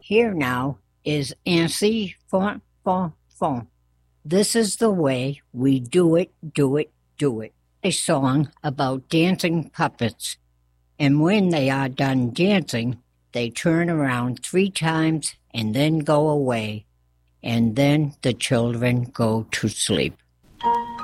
Here now is Ainsi Font Font Font. This is the way we do it, do it, do it. A song about dancing puppets. And when they are done dancing, they turn around 3 times and then go away. And then the children go to sleep.